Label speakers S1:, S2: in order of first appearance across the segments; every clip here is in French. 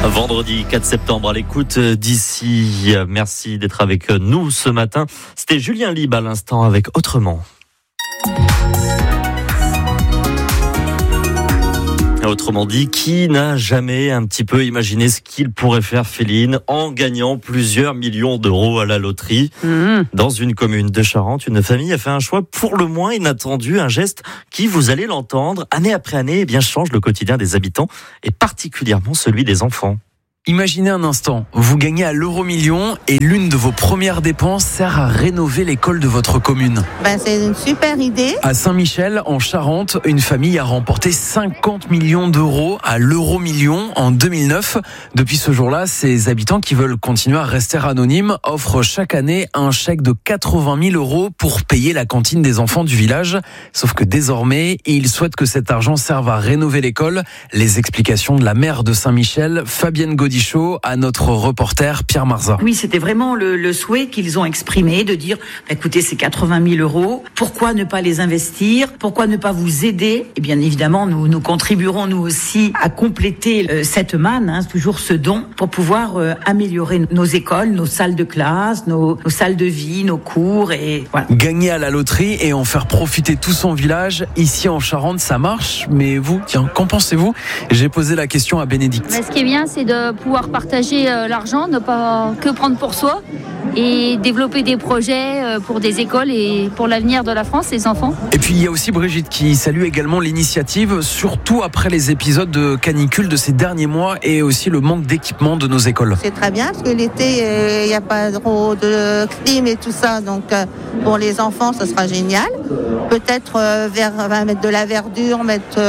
S1: Vendredi 4 septembre, à l'écoute d'ici. Merci d'être avec nous ce matin. C'était Julien Lieb à l'instant avec Autrement. Autrement dit, qui n'a jamais un petit peu imaginé ce qu'il pourrait faire, Féline, en gagnant plusieurs millions d'euros à la loterie? Dans une commune de Charente, une famille a fait un choix pour le moins inattendu, un geste qui, vous allez l'entendre, année après année, change le quotidien des habitants et particulièrement celui des enfants.
S2: Imaginez un instant, vous gagnez à l'euro-million et l'une de vos premières dépenses sert à rénover l'école de votre commune.
S3: C'est une super idée.
S2: À Saint-Michel, en Charente, une famille a remporté 50 millions d'euros à l'euro-million en 2009. Depuis ce jour-là, ces habitants qui veulent continuer à rester anonymes offrent chaque année un chèque de 80 000 euros pour payer la cantine des enfants du village. Sauf que désormais, ils souhaitent que cet argent serve à rénover l'école. Les explications de la maire de Saint-Michel, Fabienne Gaudichaud, à notre reporter Pierre Marza.
S4: Oui, c'était vraiment le souhait qu'ils ont exprimé de dire, écoutez, c'est 80 000 euros, pourquoi ne pas les investir, pourquoi ne pas vous aider? Et bien évidemment, nous contribuerons nous aussi à compléter cette manne, toujours ce don, pour pouvoir améliorer nos écoles, nos salles de classe, nos salles de vie, nos cours et voilà.
S2: Gagner à la loterie et en faire profiter tout son village, ici en Charente, ça marche, mais vous, qu'en pensez-vous? J'ai posé la question à Bénédicte.
S5: Ce qui est bien, c'est de pouvoir partager l'argent, ne pas que prendre pour soi et développer des projets pour des écoles et pour l'avenir de la France, les enfants.
S2: Et puis il y a aussi Brigitte qui salue également l'initiative, surtout après les épisodes de canicule de ces derniers mois et aussi le manque d'équipement de nos écoles.
S3: C'est très bien parce que l'été, il n'y a pas trop de clim et tout ça, donc pour les enfants, ce sera génial. Peut-être mettre de la verdure,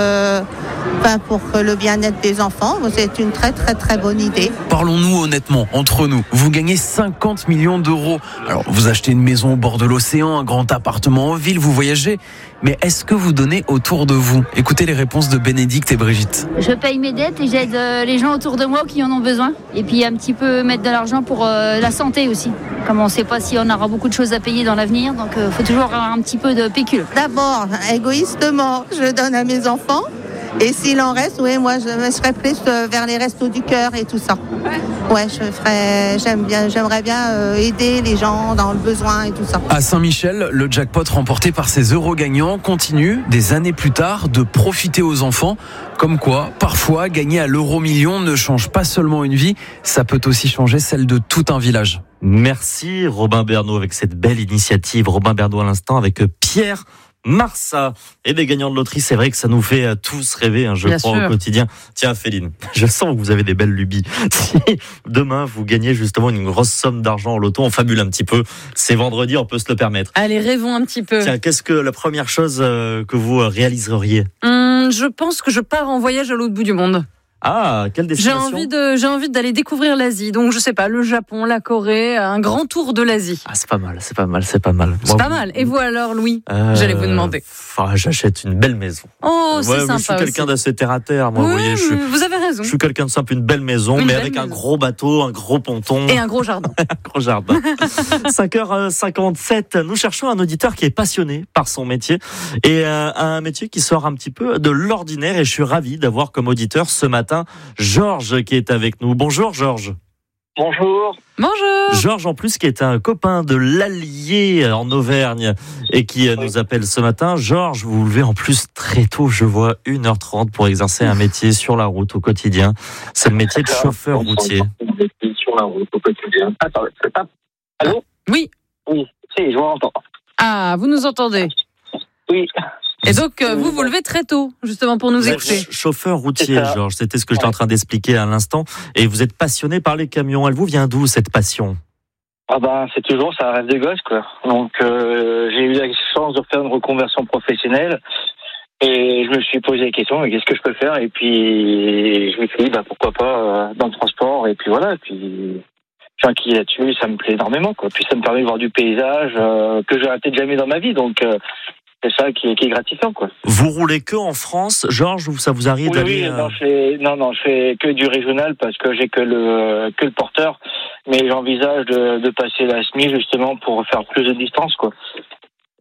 S3: pour le bien-être des enfants, c'est une très très très bonne idée.
S2: Parlons-nous honnêtement, entre nous. Vous gagnez 50 millions d'euros. Alors, vous achetez une maison au bord de l'océan, un grand appartement en ville, vous voyagez. Mais est-ce que vous donnez autour de vous? Écoutez les réponses de Bénédicte et Brigitte.
S5: Je paye mes dettes et j'aide les gens autour de moi qui en ont besoin. Et puis un petit peu mettre de l'argent pour la santé aussi. Comme on ne sait pas si on aura beaucoup de choses à payer dans l'avenir, donc il faut toujours avoir un petit peu de pécule.
S3: D'abord, égoïstement, je donne à mes enfants. Et s'il en reste, moi je me serais plus vers les restos du cœur et tout ça. Ouais, j'aimerais bien aider les gens dans le besoin et tout ça.
S2: À Saint-Michel, le jackpot remporté par ces euros gagnants continue, des années plus tard, de profiter aux enfants. Comme quoi, parfois, gagner à l'euro-million ne change pas seulement une vie, ça peut aussi changer celle de tout un village.
S1: Merci Robin Bernot avec cette belle initiative. Robin Bernot à l'instant avec Pierre Marza. Et des gagnants de loterie, c'est vrai que ça nous fait tous rêver, je
S6: Bien
S1: crois,
S6: sûr.
S1: au quotidien. Tiens, Féline, je sens que vous avez des belles lubies. Si demain, vous gagnez justement une grosse somme d'argent au loto, on fabule un petit peu. C'est vendredi, on peut se le permettre.
S6: Allez, rêvons un petit peu.
S1: Tiens, qu'est-ce que la première chose que vous réaliseriez?
S6: Je pense que je pars en voyage à l'autre bout du monde.
S1: Ah, quelle destination?
S6: J'ai envie d'aller découvrir l'Asie. Donc, je sais pas, le Japon, la Corée, un grand tour de l'Asie.
S1: Ah, c'est pas mal.
S6: C'est pas mal. Et vous alors, Louis? J'allais vous demander.
S1: J'achète une belle maison.
S6: Oh, c'est sympa.
S1: Je suis quelqu'un
S6: aussi.
S1: d'assez terre à terre, moi.
S6: Oui,
S1: vous voyez,
S6: vous avez raison.
S1: Je suis quelqu'un de simple, une belle maison, mais avec un gros bateau, un gros ponton.
S6: Et un gros jardin.
S1: Un gros jardin. 5h57, nous cherchons un auditeur qui est passionné par son métier et un métier qui sort un petit peu de l'ordinaire. Et je suis ravi d'avoir comme auditeur ce matin Georges qui est avec nous. Bonjour Georges.
S7: Bonjour.
S6: Bonjour.
S1: Georges, en plus, qui est un copain de l'Allier en Auvergne et qui nous appelle ce matin. Georges, vous vous levez en plus très tôt, je vois 1h30 pour exercer un métier sur la route au quotidien. C'est le métier de chauffeur routier.
S7: Sur la route au quotidien. Attends, ça tape. Allô?
S6: Oui.
S7: Oui, si, je vous entends.
S6: Ah, vous nous entendez?
S7: Oui.
S6: Et donc, vous vous levez très tôt, justement, pour nous
S1: Vous
S6: écouter.
S1: êtes chauffeur routier, Georges. C'était ce que j'étais en train d'expliquer à l'instant. Et vous êtes passionné par les camions. Elle vous vient d'où, cette passion?
S7: C'est toujours, ça rêve de gosse, quoi. Donc, j'ai eu la chance de faire une reconversion professionnelle. Et je me suis posé la question, mais qu'est-ce que je peux faire? Et puis, je me suis dit, pourquoi pas dans le transport. Et puis voilà, et puis je suis inquiet là-dessus, ça me plaît énormément, quoi. Puis ça me permet de voir du paysage que j'aurais peut-être jamais dans ma vie. Donc, c'est ça qui est gratifiant, quoi.
S1: Vous roulez que en France, Georges, ou ça vous arrive d'aller...
S7: Oui, je fais que du régional parce que j'ai que le porteur. Mais j'envisage de passer la SMI justement pour faire plus de distance, quoi.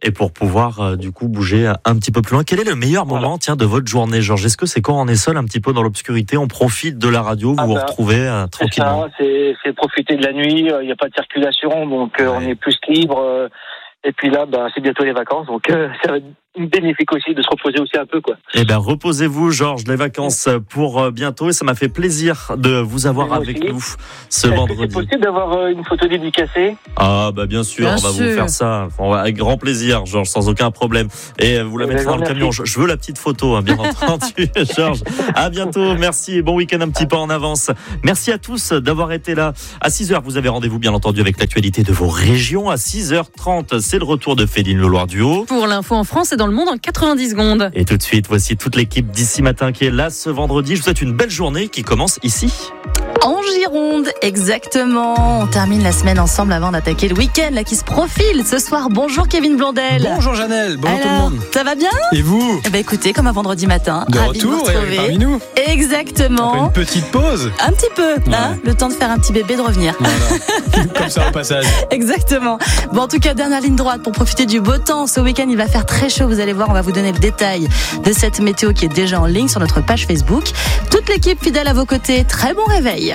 S1: et pour pouvoir du coup bouger un petit peu plus loin. Quel est le meilleur moment de votre journée, Georges? Est-ce que c'est quand on est seul un petit peu dans l'obscurité, on profite de la radio, vous vous retrouvez tranquillement?
S7: C'est profiter de la nuit, il n'y a pas de circulation, donc on est plus libre. Et puis là, c'est bientôt les vacances, donc ça va être bénéfique aussi de se reposer aussi un peu, quoi.
S1: Eh bien, reposez-vous, Georges, les vacances pour bientôt, et ça m'a fait plaisir de vous avoir avec nous ce vendredi.
S7: C'est possible d'avoir une photo dédicacée?
S1: Ah, bien sûr, on va vous faire ça. Avec grand plaisir, Georges, sans aucun problème. Et vous la mettrez dans le camion. Je veux la petite photo, bien entendu, Georges. À bientôt, merci et bon week-end un petit peu en avance. Merci à tous d'avoir été là. À 6h, vous avez rendez-vous, bien entendu, avec l'actualité de vos régions. À 6h30, c'est le retour de Féline Le Loir-du-Haut.
S6: Pour l'info en France et dans le monde en 90 secondes.
S1: Et tout de suite, voici toute l'équipe d'ici matin qui est là ce vendredi. Je vous souhaite une belle journée qui commence ici.
S8: En Gironde, exactement. On termine la semaine ensemble avant d'attaquer le week-end qui se profile ce soir. Bonjour Kevin Blondel.
S9: Bonjour Janelle, bonjour tout le monde.
S8: Ça va bien?
S9: Et vous?
S8: Écoutez, comme un vendredi matin.
S9: De retour et parmi nous.
S8: Exactement.
S9: Une petite pause.
S8: Un petit peu, le temps de faire un petit bébé, de revenir.
S9: Voilà. Comme ça au passage.
S8: Exactement. En tout cas, dernière ligne droite pour profiter du beau temps. Ce week-end, il va faire très chaud. Vous allez voir, on va vous donner le détail de cette météo qui est déjà en ligne sur notre page Facebook. Toute l'équipe fidèle à vos côtés. Très bon réveil.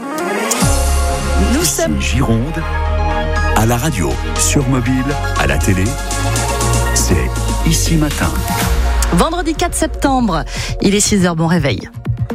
S10: Nous sommes Gironde, à la radio, sur mobile, à la télé. C'est Ici Matin.
S8: Vendredi 4 septembre, il est 6h, bon réveil.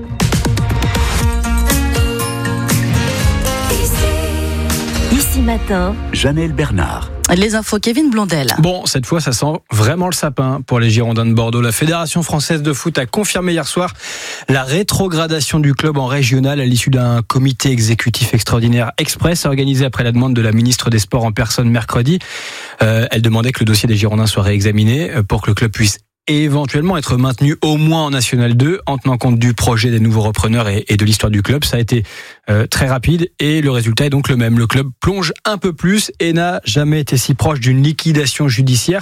S8: Ici Matin,
S10: Janelle Bernard.
S8: Les infos, Kevin Blondel.
S9: Bon, cette fois, ça sent vraiment le sapin pour les Girondins de Bordeaux. La Fédération française de foot a confirmé hier soir la rétrogradation du club en régional à l'issue d'un comité exécutif extraordinaire express organisé après la demande de la ministre des Sports en personne mercredi. Elle demandait que le dossier des Girondins soit réexaminé pour que le club puisse éventuellement être maintenu au moins en National 2 en tenant compte du projet des nouveaux repreneurs et de l'histoire du club. Ça a été très rapide et le résultat est donc le même. Le club plonge un peu plus et n'a jamais été si proche d'une liquidation judiciaire.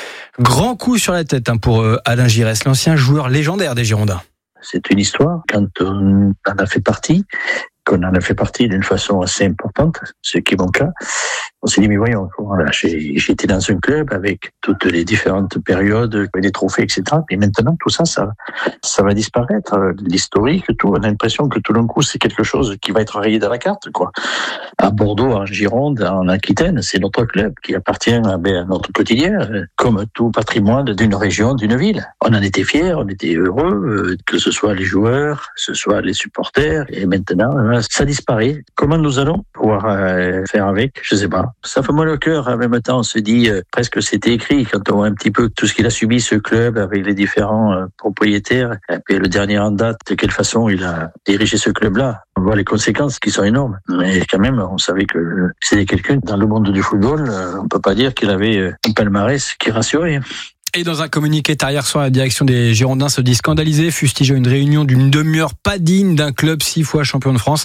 S9: Grand coup sur la tête pour Alain Giresse, l'ancien joueur légendaire des Girondins.
S11: C'est une histoire, quand on en a fait partie, qu'on en a fait partie d'une façon assez importante, ce qui est mon cas. On s'est dit, mais voyons, voilà, j'étais dans un club avec toutes les différentes périodes, les trophées, etc. Et maintenant, tout ça, ça va disparaître. L'historique, tout, on a l'impression que tout d'un coup, c'est quelque chose qui va être rayé dans la carte, quoi. À Bordeaux, en Gironde, en Aquitaine, c'est notre club qui appartient à notre quotidien, comme tout patrimoine d'une région, d'une ville. On en était fiers, on était heureux, que ce soit les joueurs, que ce soit les supporters, et maintenant, ça disparaît. Comment nous allons pouvoir faire avec? Je sais pas. Ça fait mal au cœur. En même temps, on se dit presque c'était écrit quand on voit un petit peu tout ce qu'il a subi ce club avec les différents propriétaires. Et puis le dernier en date, de quelle façon il a dirigé ce club-là. On voit les conséquences qui sont énormes. Mais quand même, on savait que c'était quelqu'un dans le monde du football. On peut pas dire qu'il avait un palmarès qui rassurait.
S9: Et dans un communiqué hier soir, la direction des Girondins se dit scandalisée, fustigeant une réunion d'une demi-heure pas digne d'un club 6 fois champion de France.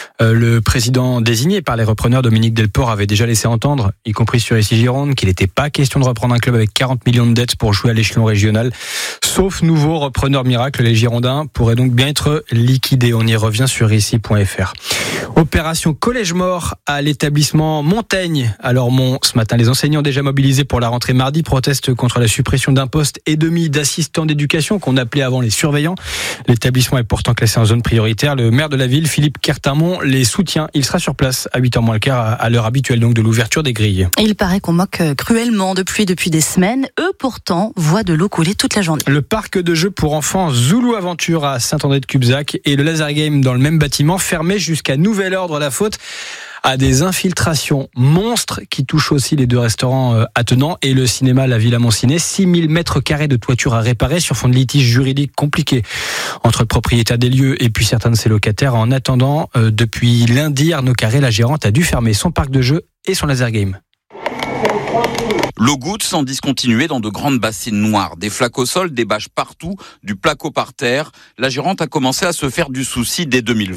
S9: Le président désigné par les repreneurs, Dominique Delport, avait déjà laissé entendre, y compris sur Ici Gironde, qu'il n'était pas question de reprendre un club avec 40 millions de dettes pour jouer à l'échelon régional. Sauf nouveau repreneur miracle, les Girondins pourraient donc bien être liquidés. On y revient sur ici.fr. Opération Collège Mort à l'établissement Montaigne. À Lormont, ce matin, les enseignants déjà mobilisés pour la rentrée mardi protestent contre la suppression d'un poste et demi d'assistants d'éducation qu'on appelait avant les surveillants. L'établissement est pourtant classé en zone prioritaire. Le maire de la ville, Philippe Kertamont, les soutient. Il sera sur place à 8h moins le quart, à l'heure habituelle donc de l'ouverture des grilles.
S8: Il paraît qu'on moque cruellement depuis des semaines. Eux, pourtant, voient de l'eau couler toute la journée.
S9: Le parc de jeux pour enfants Zoulou Aventure à Saint-André-de-Cubzac et le Laser Game dans le même bâtiment, fermé jusqu'à nouvel ordre. La faute à des infiltrations monstres qui touchent aussi les 2 restaurants attenants et le cinéma La Villa Moncinet. 6000 mètres carrés de toiture à réparer sur fond de litige juridique compliqué entre le propriétaire des lieux et puis certains de ses locataires. En attendant, depuis lundi, Arnaud Carré, la gérante, a dû fermer son parc de jeux et son laser game.
S12: L'eau goutte sans discontinuer dans de grandes bassines noires. Des flaques au sol, des bâches partout, du placo par terre. La gérante a commencé à se faire du souci dès 2020.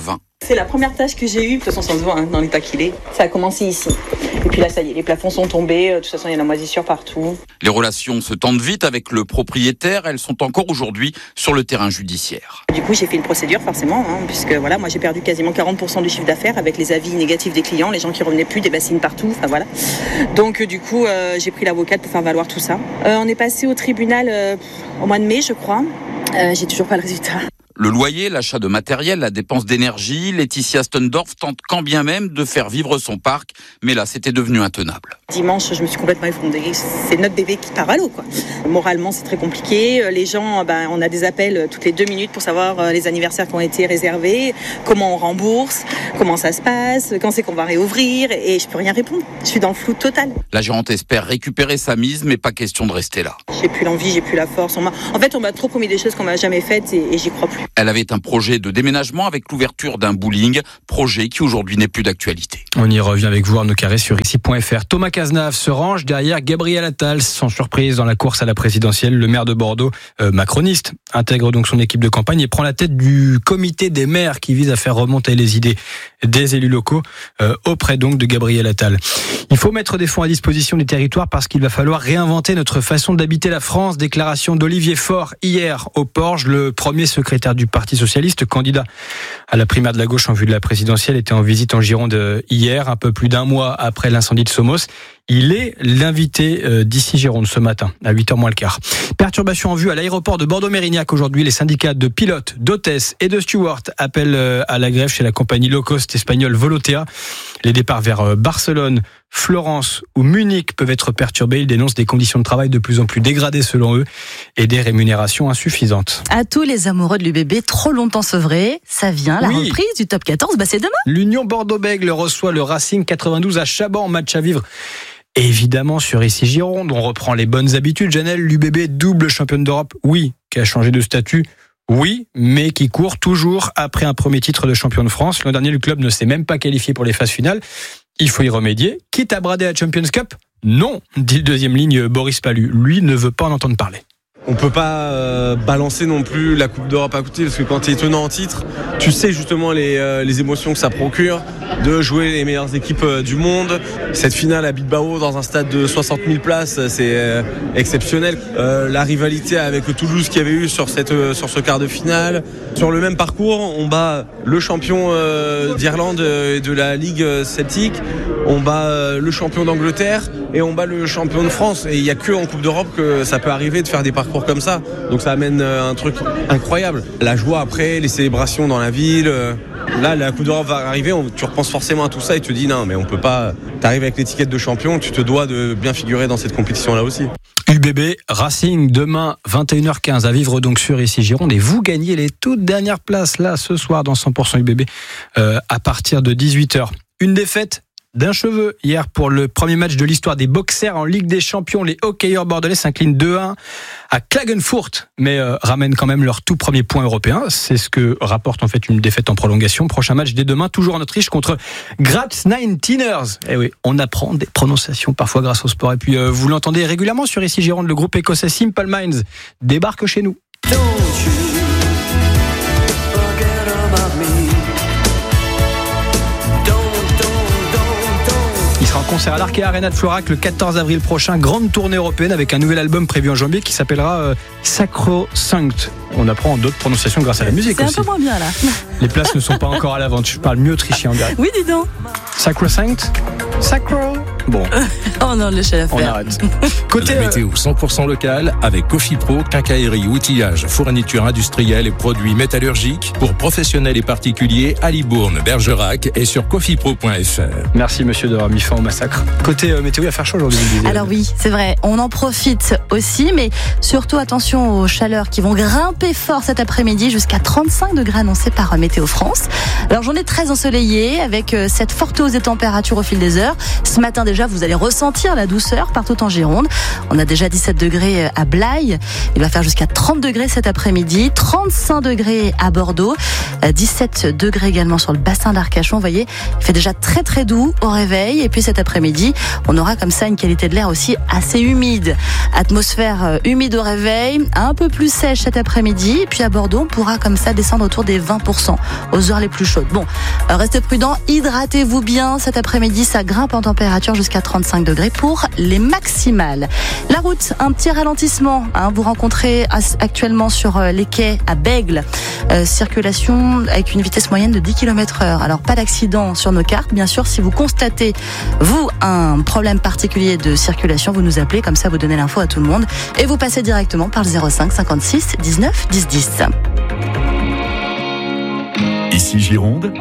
S13: C'est la première tâche que j'ai eue, de toute façon ça se voit dans l'état qu'il est. Ça a commencé ici. Et puis là ça y est, les plafonds sont tombés, de toute façon il y a la moisissure partout.
S12: Les relations se tendent vite avec le propriétaire, elles sont encore aujourd'hui sur le terrain judiciaire.
S13: Du coup j'ai fait une procédure forcément, puisque voilà, moi j'ai perdu quasiment 40% du chiffre d'affaires avec les avis négatifs des clients, les gens qui revenaient plus, des bassines partout, enfin voilà. Donc du coup j'ai pris l'avocate pour faire valoir tout ça. On est passé au tribunal au mois de mai je crois, j'ai toujours pas le résultat.
S12: Le loyer, l'achat de matériel, la dépense d'énergie, Laetitia Stendorf tente quand bien même de faire vivre son parc, mais là c'était devenu intenable.
S13: Dimanche, je me suis complètement effondrée. C'est notre bébé qui part à l'eau, quoi. Moralement, c'est très compliqué. Les gens, on a des appels toutes les 2 minutes pour savoir les anniversaires qui ont été réservés, comment on rembourse, comment ça se passe, quand c'est qu'on va réouvrir, et je peux rien répondre. Je suis dans le flou total.
S12: La gérante espère récupérer sa mise, mais pas question de rester là.
S13: J'ai plus l'envie, j'ai plus la force. En fait, on m'a trop promis des choses qu'on m'a jamais faites et j'y crois plus.
S12: Elle avait un projet de déménagement avec l'ouverture d'un bowling, projet qui aujourd'hui n'est plus d'actualité.
S9: On y revient avec vous, Arnaud Carré, sur ici.fr. Thomas Cazenave se range derrière Gabriel Attal, sans surprise dans la course à la présidentielle. Le maire de Bordeaux, macroniste, intègre donc son équipe de campagne et prend la tête du comité des maires qui vise à faire remonter les idées des élus locaux auprès donc de Gabriel Attal. Il faut mettre des fonds à disposition des territoires parce qu'il va falloir réinventer notre façon d'habiter la France. Déclaration d'Olivier Faure hier au Porge, le premier secrétaire du Parti socialiste, candidat à la primaire de la gauche en vue de la présidentielle, était en visite en Gironde hier, un peu plus d'un mois après l'incendie de Somos. Il est l'invité d'ici Gironde ce matin, à 8h moins le quart. Perturbation en vue à l'aéroport de Bordeaux-Mérignac aujourd'hui. Les syndicats de pilotes, d'hôtesses et de stewards appellent à la grève chez la compagnie low cost espagnole Volotea. Les départs vers Barcelone, Florence ou Munich peuvent être perturbés. Ils dénoncent des conditions de travail de plus en plus dégradées selon eux et des rémunérations insuffisantes.
S8: À tous les amoureux de l'UBB, trop longtemps sevrés, ça vient, la reprise du top 14, c'est demain.
S9: L'Union Bordeaux-Bègles reçoit le Racing 92 à Chaban, match à vivre. Évidemment sur ici Gironde, on reprend les bonnes habitudes. Janelle, l'UBB double championne d'Europe, oui, qui a changé de statut, oui, mais qui court toujours après un premier titre de champion de France. L'an dernier, le club ne s'est même pas qualifié pour les phases finales. Il faut y remédier. Quitte à brader la Champions Cup ? Non, dit le deuxième ligne Boris Pallu. Lui ne veut pas en entendre parler.
S14: On peut pas balancer non plus la Coupe d'Europe à côté parce que quand tu es tenant en titre, tu sais justement les émotions que ça procure de jouer les meilleures équipes du monde. Cette finale à Bilbao dans un stade de 60 000 places, c'est exceptionnel. La rivalité avec le Toulouse qu'il y avait eu sur ce quart de finale. Sur le même parcours, on bat le champion d'Irlande et de la Ligue Celtique, on bat le champion d'Angleterre et on bat le champion de France. Et il n'y a que en Coupe d'Europe que ça peut arriver de faire des parcours comme ça. Donc ça amène un truc incroyable. La joie après, les célébrations dans la ville. Là, la Coupe d'Europe va arriver, tu repenses forcément à tout ça et tu te dis non, mais on peut pas. T'arrives avec l'étiquette de champion, tu te dois de bien figurer dans cette compétition-là aussi.
S9: UBB Racing demain 21h15 à vivre donc sur ici Gironde et vous gagnez les toutes dernières places là ce soir dans 100% UBB à partir de 18h. Une défaite d'un cheveu hier pour le premier match de l'histoire des boxers en Ligue des Champions. Les hockeyeurs bordelais s'inclinent 2-1 à Klagenfurt, mais ramènent quand même leur tout premier point européen. C'est ce que rapporte en fait une défaite en prolongation. Prochain match dès demain, toujours en Autriche contre Graz 19ers. Eh oui, on apprend des prononciations parfois grâce au sport. Et puis vous l'entendez régulièrement sur ici Gironde, le groupe écossais Simple Minds débarque chez nous. Il sera en concert à l'Arkea Arena de Florac le 14 avril prochain. Grande tournée européenne avec un nouvel album prévu en janvier qui s'appellera Sacrosanct. On apprend d'autres prononciations grâce à la musique
S8: c'est
S9: aussi.
S8: C'est un peu moins bien là.
S9: Les places ne sont pas encore à la vente. Je parle mieux autrichien en direct.
S8: Oui, dis donc.
S9: Sacrosanct. Sacro. Bon.
S8: Oh non, le chef.
S9: On arrête.
S15: Côté météo 100% local avec Coffee Pro, quincaillerie, outillage, fourniture industrielle et produits métallurgiques pour professionnels et particuliers à Libourne, Bergerac et sur coffeepro.fr.
S9: Merci monsieur d'avoir mis fin au massacre. Côté météo, il va faire chaud aujourd'hui.
S8: Alors oui, c'est vrai, on en profite aussi, mais surtout attention aux chaleurs qui vont grimper fort cet après-midi jusqu'à 35 degrés annoncés par Météo France. Alors journée très ensoleillée avec cette forte hausse des températures au fil des heures. Ce matin déjà, vous allez ressentir la douceur partout en Gironde. On a déjà 17 degrés à Blaye. Il va faire jusqu'à 30 degrés cet après-midi, 35 degrés à Bordeaux, 17 degrés également sur le bassin d'Arcachon. Vous voyez, il fait déjà très très doux au réveil. Et puis cet après-midi, on aura comme ça une qualité de l'air aussi assez humide. Atmosphère humide au réveil, un peu plus sèche cet après-midi. après-midi. Et puis à Bordeaux, on pourra comme ça descendre autour des 20% aux heures les plus chaudes. Bon, restez prudents, hydratez-vous bien. Cet après-midi, ça grimpe en température jusqu'à 35 degrés pour les maximales. La route, un petit ralentissement. Vous rencontrez actuellement sur les quais à Bègles. Circulation avec une vitesse moyenne de 10 km/h. Alors pas d'accident sur nos cartes. Bien sûr, si vous constatez, vous, un problème particulier de circulation, vous nous appelez, comme ça vous donnez l'info à tout le monde et vous passez directement par le 05 56 19 10 10.
S10: Ici Gironde.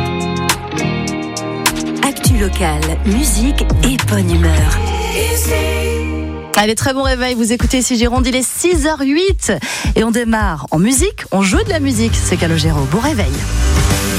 S16: Actu locale, musique et bonne humeur.
S8: Allez, très bon réveil, vous écoutez ici Gironde, il est 6h08 et on démarre en musique, on joue de la musique, c'est Calogero. Bon réveil.